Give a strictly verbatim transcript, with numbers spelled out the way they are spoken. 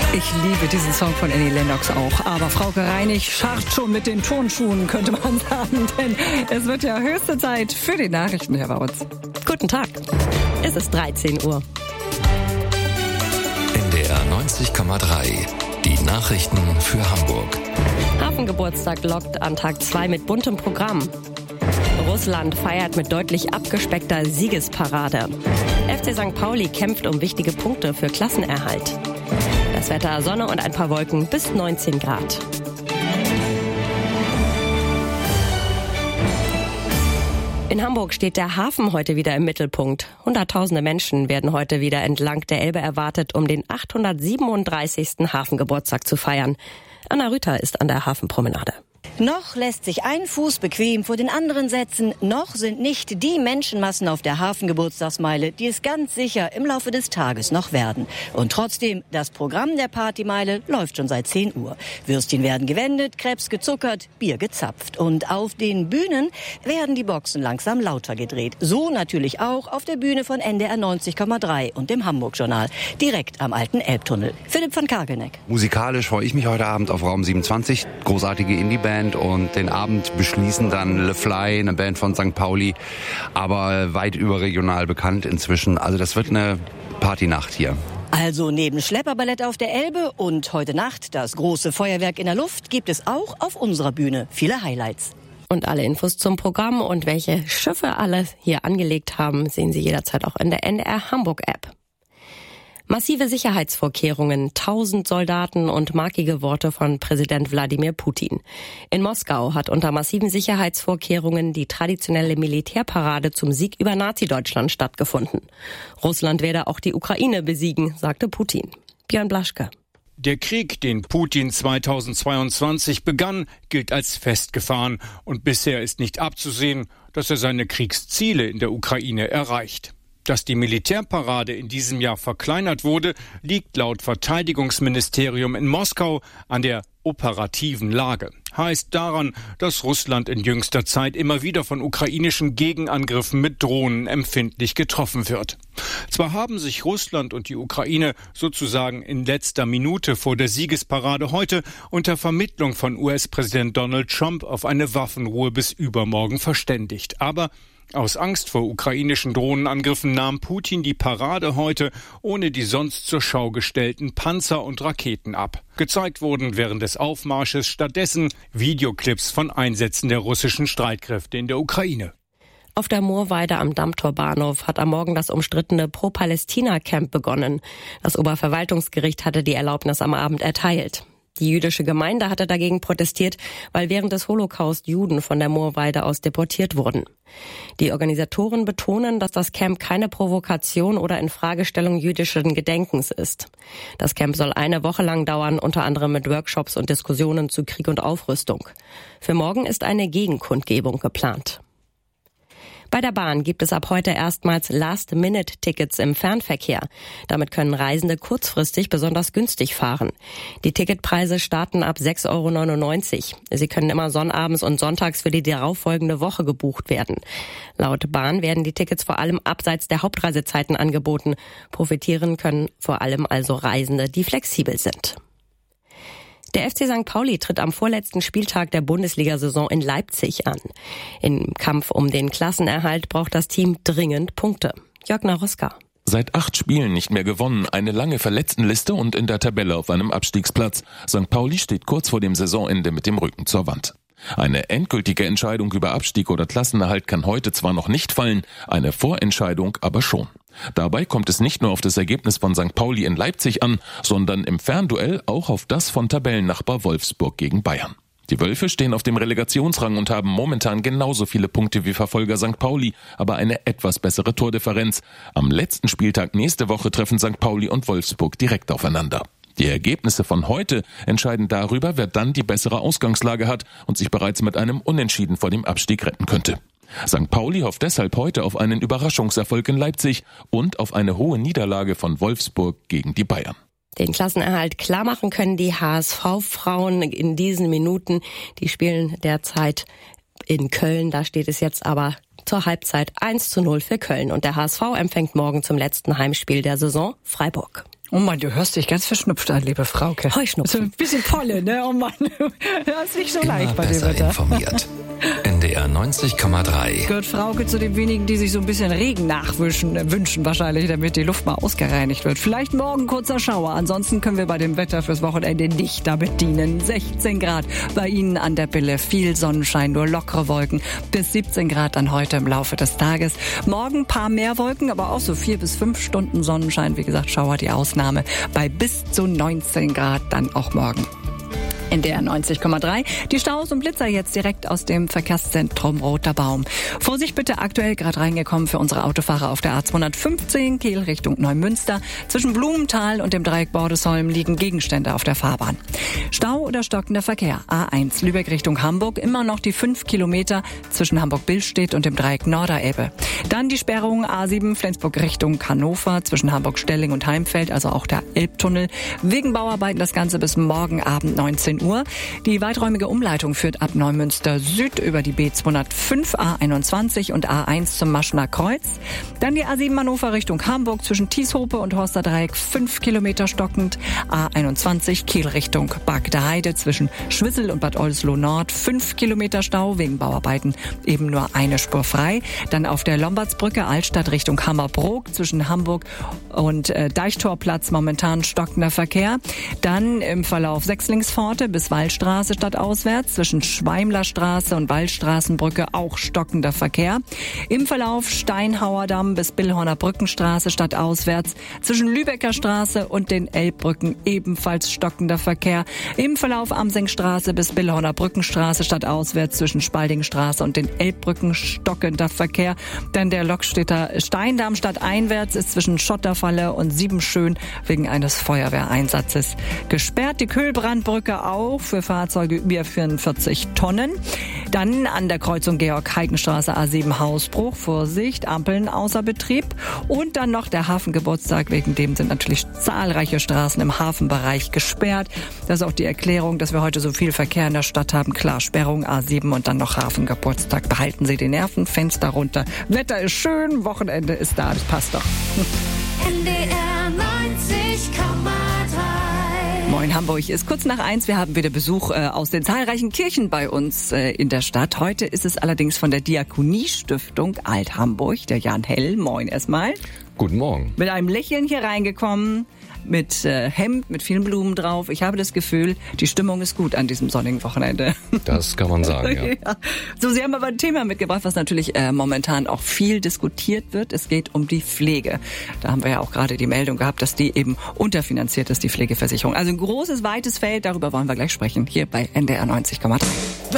Ich liebe diesen Song von Annie Lennox auch. Aber Frauke Reinig scharrt schon mit den Turnschuhen, könnte man sagen. Denn es wird ja höchste Zeit für die Nachrichten hier bei uns. Guten Tag. Es ist dreizehn Uhr. N D R neunzig Komma drei. Die Nachrichten für Hamburg. Hafengeburtstag lockt an Tag zwei mit buntem Programm. Russland feiert mit deutlich abgespeckter Siegesparade. F C Sankt Pauli kämpft um wichtige Punkte für Klassenerhalt. Das Wetter: Sonne und ein paar Wolken bis neunzehn Grad. In Hamburg steht der Hafen heute wieder im Mittelpunkt. Hunderttausende Menschen werden heute wieder entlang der Elbe erwartet, um den achthundertsiebenunddreißigsten Hafengeburtstag zu feiern. Anna Rüther ist an der Hafenpromenade. Noch lässt sich ein Fuß bequem vor den anderen setzen, noch sind nicht die Menschenmassen auf der Hafengeburtstagsmeile, die es ganz sicher im Laufe des Tages noch werden. Und trotzdem, das Programm der Partymeile läuft schon seit zehn Uhr. Würstchen werden gewendet, Crepes gezuckert, Bier gezapft. Und auf den Bühnen werden die Boxen langsam lauter gedreht. So natürlich auch auf der Bühne von N D R neunzig Komma drei und dem Hamburg-Journal, direkt am alten Elbtunnel. Philipp van Kagelneck. Musikalisch freue ich mich heute Abend auf Raum siebenundzwanzig, großartige Indie-Band. Und den Abend beschließen dann Le Fly, eine Band von Sankt Pauli, aber weit überregional bekannt inzwischen. Also das wird eine Partynacht hier. Also neben Schlepperballett auf der Elbe und heute Nacht das große Feuerwerk in der Luft gibt es auch auf unserer Bühne viele Highlights. Und alle Infos zum Programm und welche Schiffe alle hier angelegt haben, sehen Sie jederzeit auch in der N D R Hamburg App. Massive Sicherheitsvorkehrungen, tausend Soldaten und markige Worte von Präsident Wladimir Putin. In Moskau hat unter massiven Sicherheitsvorkehrungen die traditionelle Militärparade zum Sieg über Nazi-Deutschland stattgefunden. Russland werde auch die Ukraine besiegen, sagte Putin. Björn Blaschke. Der Krieg, den Putin zweitausendzweiundzwanzig begann, gilt als festgefahren. Und bisher ist nicht abzusehen, dass er seine Kriegsziele in der Ukraine erreicht. Dass die Militärparade in diesem Jahr verkleinert wurde, liegt laut Verteidigungsministerium in Moskau an der operativen Lage. Heißt daran, dass Russland in jüngster Zeit immer wieder von ukrainischen Gegenangriffen mit Drohnen empfindlich getroffen wird. Zwar haben sich Russland und die Ukraine sozusagen in letzter Minute vor der Siegesparade heute unter Vermittlung von U S-Präsident Donald Trump auf eine Waffenruhe bis übermorgen verständigt. Aber aus Angst vor ukrainischen Drohnenangriffen nahm Putin die Parade heute ohne die sonst zur Schau gestellten Panzer und Raketen ab. Gezeigt wurden während des Aufmarsches stattdessen Videoclips von Einsätzen der russischen Streitkräfte in der Ukraine. Auf der Moorweide am Dammtorbahnhof hat am Morgen das umstrittene Pro-Palästina-Camp begonnen. Das Oberverwaltungsgericht hatte die Erlaubnis am Abend erteilt. Die jüdische Gemeinde hatte dagegen protestiert, weil während des Holocaust Juden von der Moorweide aus deportiert wurden. Die Organisatoren betonen, dass das Camp keine Provokation oder Infragestellung jüdischen Gedenkens ist. Das Camp soll eine Woche lang dauern, unter anderem mit Workshops und Diskussionen zu Krieg und Aufrüstung. Für morgen ist eine Gegenkundgebung geplant. Bei der Bahn gibt es ab heute erstmals Last-Minute-Tickets im Fernverkehr. Damit können Reisende kurzfristig besonders günstig fahren. Die Ticketpreise starten ab sechs Euro neunundneunzig. Sie können immer sonnabends und sonntags für die darauffolgende Woche gebucht werden. Laut Bahn werden die Tickets vor allem abseits der Hauptreisezeiten angeboten. Profitieren können vor allem also Reisende, die flexibel sind. Der F C Sankt Pauli tritt am vorletzten Spieltag der Bundesliga-Saison in Leipzig an. Im Kampf um den Klassenerhalt braucht das Team dringend Punkte. Jörg Naroska. Seit acht Spielen nicht mehr gewonnen, eine lange Verletztenliste und in der Tabelle auf einem Abstiegsplatz. Sankt Pauli steht kurz vor dem Saisonende mit dem Rücken zur Wand. Eine endgültige Entscheidung über Abstieg oder Klassenerhalt kann heute zwar noch nicht fallen, eine Vorentscheidung aber schon. Dabei kommt es nicht nur auf das Ergebnis von Sankt Pauli in Leipzig an, sondern im Fernduell auch auf das von Tabellennachbar Wolfsburg gegen Bayern. Die Wölfe stehen auf dem Relegationsrang und haben momentan genauso viele Punkte wie Verfolger Sankt Pauli, aber eine etwas bessere Tordifferenz. Am letzten Spieltag nächste Woche treffen Sankt Pauli und Wolfsburg direkt aufeinander. Die Ergebnisse von heute entscheiden darüber, wer dann die bessere Ausgangslage hat und sich bereits mit einem Unentschieden vor dem Abstieg retten könnte. Sankt Pauli hofft deshalb heute auf einen Überraschungserfolg in Leipzig und auf eine hohe Niederlage von Wolfsburg gegen die Bayern. Den Klassenerhalt klarmachen können die H S V-Frauen in diesen Minuten. Die spielen derzeit in Köln. Da steht es jetzt aber zur Halbzeit eins zu null für Köln. Und der H S V empfängt morgen zum letzten Heimspiel der Saison Freiburg. Oh Mann, du hörst dich ganz verschnupft an, liebe Frauke. Heuschnupfen. So ein bisschen Pollen, ne? Oh Mann, das ist nicht so Immer leicht bei dem besser Wetter. informiert. N D R neunzig Komma drei. Gehört Frauke zu den wenigen, die sich so ein bisschen Regen nachwischen, äh, wünschen wahrscheinlich, damit die Luft mal ausgereinigt wird. Vielleicht morgen kurzer Schauer. Ansonsten können wir bei dem Wetter fürs Wochenende nicht damit dienen. sechzehn Grad bei Ihnen an der Bille. Viel Sonnenschein, nur lockere Wolken. Bis siebzehn Grad dann heute im Laufe des Tages. Morgen ein paar mehr Wolken, aber auch so vier bis fünf Stunden Sonnenschein. Wie gesagt, Schauer die Ausnahme. Bei bis zu neunzehn Grad dann auch morgen. N D R neunzig Komma drei. Die Staus und Blitzer jetzt direkt aus dem Verkehrszentrum Roter Baum. Vorsicht bitte, aktuell gerade reingekommen für unsere Autofahrer auf der A zweihundertfünfzehn, Kiel Richtung Neumünster. Zwischen Blumenthal und dem Dreieck Bordesholm liegen Gegenstände auf der Fahrbahn. Stau oder stockender Verkehr. A eins Lübeck Richtung Hamburg, immer noch die fünf Kilometer zwischen Hamburg-Billstedt und dem Dreieck Norderelbe. Dann die Sperrung A sieben Flensburg Richtung Hannover zwischen Hamburg-Stelling und Heimfeld, also auch der Elbtunnel. Wegen Bauarbeiten das Ganze bis morgen Abend neunzehn Uhr. Die weiträumige Umleitung führt ab Neumünster Süd über die B zweihundertfünf, A einundzwanzig und A eins zum Maschener Kreuz. Dann die A sieben Hannover Richtung Hamburg zwischen Tieshope und Horster Dreieck fünf Kilometer stockend. A einundzwanzig Kiel Richtung Bagdeheide zwischen Schwissel und Bad Oldesloe Nord fünf Kilometer Stau wegen Bauarbeiten, eben nur eine Spur frei. Dann auf der Lombardsbrücke Altstadt Richtung Hammerbrook zwischen Hamburg und äh, Deichtorplatz momentan stockender Verkehr. Dann im Verlauf Sechslingspforte bis Wallstraße stadtauswärts zwischen Schweimlerstraße und Wallstraßenbrücke auch stockender Verkehr. Im Verlauf Steinhauer Damm bis Billhorner Brückenstraße stadtauswärts zwischen Lübecker Straße und den Elbbrücken ebenfalls stockender Verkehr. Im Verlauf Amsengstraße bis Billhorner Brückenstraße stadtauswärts zwischen Spaldingstraße und den Elbbrücken stockender Verkehr. Dann der Lokstädter Steindamm stadteinwärts ist zwischen Schotterfalle und Siebenschön wegen eines Feuerwehreinsatzes gesperrt. Die Kühlbrandbrücke auch für Fahrzeuge über vierundvierzig Tonnen. Dann an der Kreuzung Georg-Heiken-Straße A sieben Hausbruch. Vorsicht, Ampeln außer Betrieb. Und dann noch der Hafengeburtstag. Wegen dem sind natürlich zahlreiche Straßen im Hafenbereich gesperrt. Das ist auch die Erklärung, dass wir heute so viel Verkehr in der Stadt haben. Klar, Sperrung A sieben und dann noch Hafengeburtstag. Behalten Sie die Nerven, Fenster runter. Wetter ist schön, Wochenende ist da, das passt doch. N D R neunzig Komma drei. Moin Hamburg, ist kurz nach eins. Wir haben wieder Besuch äh, aus den zahlreichen Kirchen bei uns äh, in der Stadt. Heute ist es allerdings von der Diakoniestiftung Alt-Hamburg, der Jan Hell. Moin erstmal. Guten Morgen. Mit einem Lächeln hier reingekommen, mit äh, Hemd, mit vielen Blumen drauf. Ich habe das Gefühl, die Stimmung ist gut an diesem sonnigen Wochenende. Das kann man sagen, ja. Ja. So, Sie haben aber ein Thema mitgebracht, was natürlich äh, momentan auch viel diskutiert wird. Es geht um die Pflege. Da haben wir ja auch gerade die Meldung gehabt, dass die eben unterfinanziert ist, die Pflegeversicherung. Also ein großes, weites Feld, darüber wollen wir gleich sprechen, hier bei N D R neunzig Komma drei.